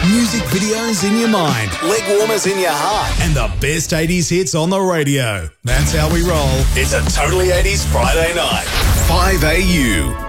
Music videos in your mind, leg warmers in your heart, and the best 80s hits on the radio. That's how we roll. It's a Totally 80s Friday night. 5AU.